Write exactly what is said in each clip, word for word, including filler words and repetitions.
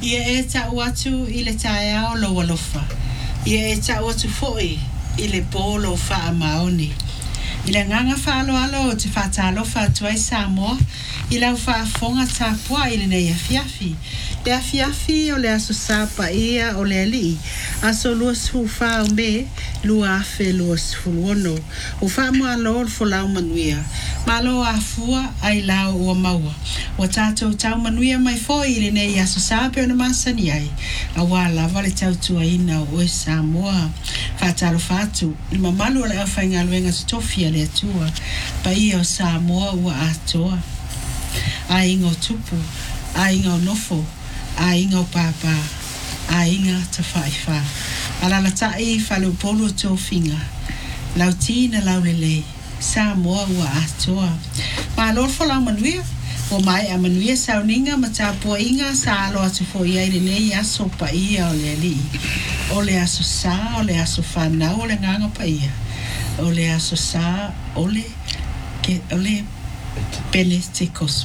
Ia e ta watu i le tae ao lo walofa. Ia e ta watu foi i le polo wha maoni. I le nganga whaalo alo o te whatalo whatua i Samoa. I lau whaafonga tāpua i le nei afiafi. Le afiafi o le aso sapa ia o le ali. Aso lua su whao me, lua afe lua sfuluono. O whaamo alo o folau manuia. Malo a fua ai lau ua maua. O tātou tau manuia mai foi i le nei aso sapa o na masani ai. A wā lava le tau tua ina o e Samoa. Whatalo whatu. I mamalu o le au whainga luenga tutofia le atua. Pa ia o Samoa ua atoa. A inga o tupu, a inga o nofo, a inga o papa, a inga ta whaiwha. Alala tai whalu polo tō whinga. Lau tina lau lelei, Samoa ua atoa. Ma lor whalau manuia, o mai a manuia sauninga ma tāpua inga sa alo atu fo ia i nei aso pa ia o le ali. O le aso sa, o le aso whanau, o le nganga pa ia. O le aso sa, o le, ke, o le pene te koso.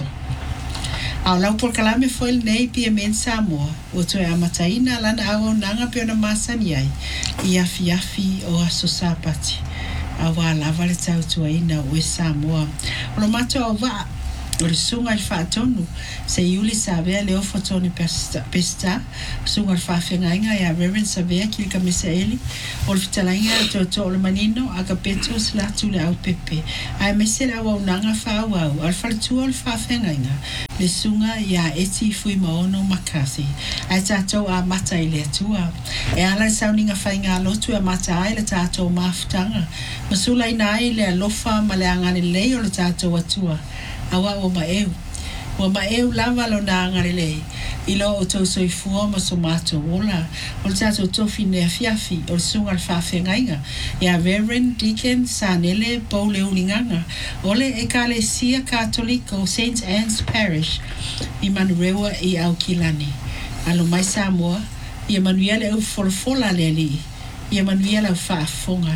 Au lau por kalame foi le nei pia men Samoa. O toe amataina lana au nanga pia na masani ai. I afi afi o aso sapati. Awa lava le tau tuaina o e Samoa. O lo mato au waa. O le sunga i whaatonu. Se iuli savea leo fotoni pesta. pesta sunga i whaafengainga e a Reverend Savea ki ka Misaeli. O le fitalainga to to o le manino. Aga peto se latu le au pepe. Ai mesele au au nanga whaau au. Al whaletua o le whaafengainga. Le sunga i a eti fui maono makasi. Ai tātou a mata i le atua. E ala sauninga whainga lotu a mata ai le tātou mafutanga. Masula ina ai le alofa ma le angane lei o le tātou atua. Awa o maeu. O maeu lava lo na angarele. Ilo o tau soifua ma somato wola. O le tato tofi nea fiafi. O le sunga le whawhengainga. Ia Reverend Deacon Sanele Paule Ulinganga. Ole e Kalesia Katoliko Saint Anne's Parish. I manurewa i au kilani. Alo mai Samoa. Ia manuia le au folofola le li. Ia manuia le au whaafonga.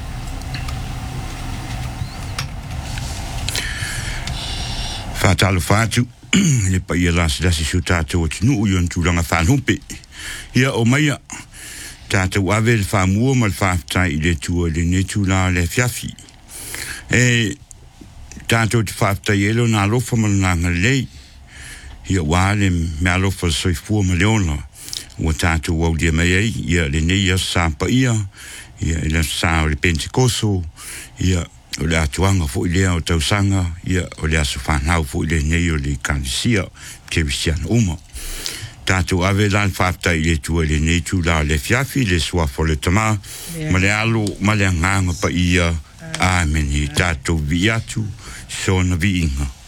Whātalo whātu, le pa ia lasi lasi su tātou atinu u yon tūranga whānumpe. Ia o maia, tātou ave le whāmua ma le whāwhitai i le tua le netu la le fiafi. E tātou te whāwhitai elo nā lofa ma nanga lei. Ia wā le mea lofa soifua ma leona. Ua tātou wau dia mai ei, ia le nei a sāpa ia, ia le sā o le Pentekoso, ia o le atuanga fo ilea o tausanga, ia o le aso whanau fo ile nei o le kanisia, te visiana uma. Tātou ave lan whafta i le tua le nei tu la le fiafi, le suafo le tama, ma le alo, ma le nganga pa ia, amen, i tātou vi atu, sona vi inga.